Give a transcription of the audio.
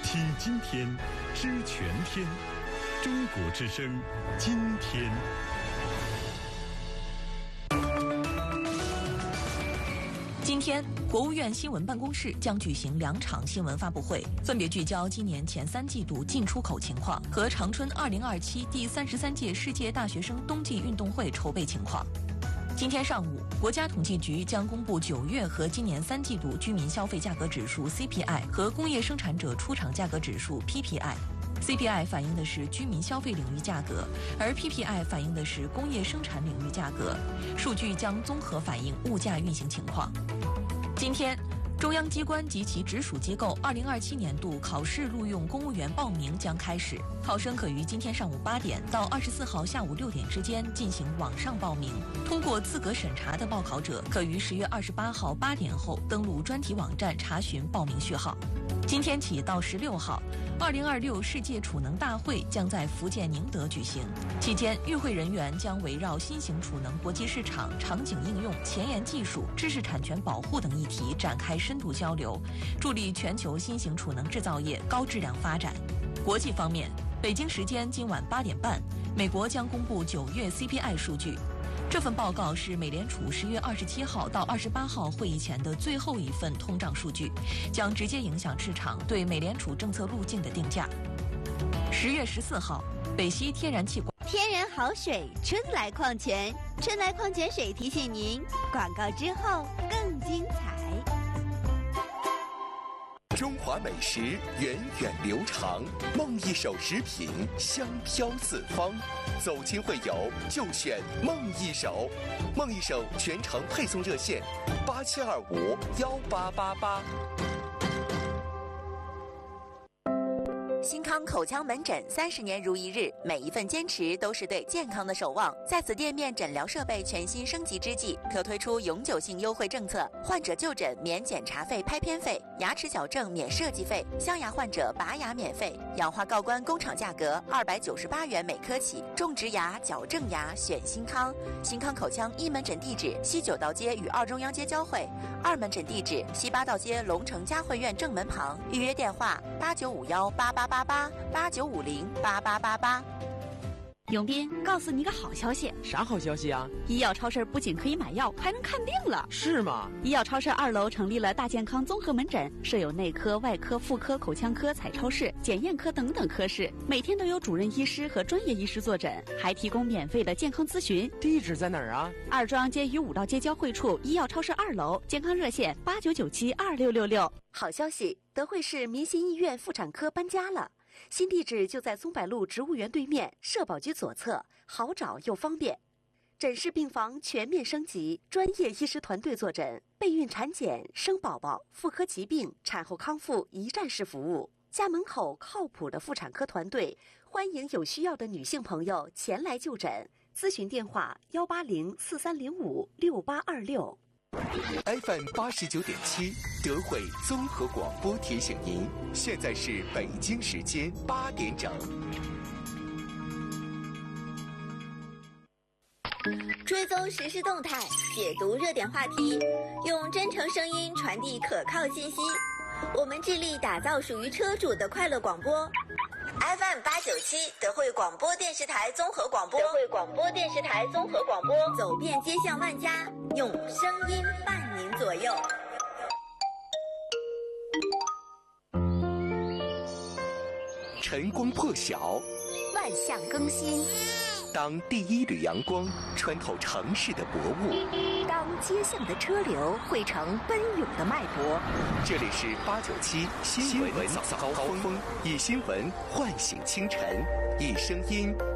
听今天，知全天。中国之声，今天。 今天，国务院新闻办公室将举行2场新闻发布会，分别聚焦今年前3季度进出口情况和长春2027第33届世界大学生冬季运动会筹备情况。今天上午，国家统计局将公布9月和今年3季度居民消费价格指数 CPI 和工业生产者出厂价格指数 PPI。CPI 反映的是居民消费领域价格，而 PPI 反映的是工业生产领域价格。数据将综合反映物价运行情况。今天，中央机关及其直属机构2027年度考试录用公务员报名将开始，考生可于今天上午8点到24号下午6点之间进行网上报名。通过资格审查的报考者，可于10月28号8点后登录专题网站查询报名序号。今天起到16号，2026世界储能大会将在福建宁德举行。期间，与会人员将围绕新型储能国际市场、场景应用、前沿技术、知识产权保护等议题展开深度交流，助力全球新型储能制造业高质量发展。国际方面，北京时间今晚8点半，美国将公布9月 CPI 数据。这份报告是美联储10月27号到28号会议前的最后一份通胀数据，将直接影响市场对美联储政策路径的定价。10月14号，北溪天然气天然好水，春来矿泉，春来矿泉水提醒您，广告之后更精彩。 中华美食源远流长，梦一手食品香飘四方。走亲会友就选梦一手，梦一手全程配送热线87251888。 新康口腔门诊30年如一日，每一份坚持都是对健康的守望。在此店面诊疗设备全新升级之际，可推出永久性优惠政策，患者就诊免检查费、拍片费，牙齿矫正免设计费，镶牙患者拔牙免费，氧化锆关工厂价格298元每颗起，种植牙、矫正牙选新康。新康口腔1门诊地址西9道街与2中央街交汇，2门诊地址西8道街龙城嘉汇苑正门旁，预约电话8951888889508888。 永斌，告诉你个好消息。 啥好消息啊？ 医药超市不仅可以买药，还能看病了。 是吗？ 医药超市2楼成立了大健康综合门诊，设有内科、外科、妇科、口腔科、彩超室、检验科等等科室，每天都有主任医师和专业医师坐诊，还提供免费的健康咨询。 地址在哪儿啊 ？2中央街与5道街交汇处，医药超市2楼，健康热线89972666。 好消息，德惠市民心医院妇产科搬家了。新地址就在松柏路植物园对面，社保局左侧，好找又方便。诊室病房全面升级，专业医师团队坐诊，备孕产检、生宝宝、妇科疾病、产后康复一站式服务。家门口靠谱的妇产科团队，欢迎有需要的女性朋友前来就诊。咨询电话18043056826。 FM 89.7德惠综合广播提醒您，现在是北京时间8点整。 追踪时事动态，解读热点话题，用真诚声音传递可靠信息。我们致力打造属于车主的快乐广播。FM 897德惠广播电视台综合广播，德惠广播电视台综合广播，走遍街巷万家，用声音伴您左右。 晨光破晓， 万象更新。 当第一缕阳光穿透城市的薄雾， 当街巷的车流汇成奔涌的脉搏。 这里是897新闻早高峰，以新闻唤醒清晨，以声音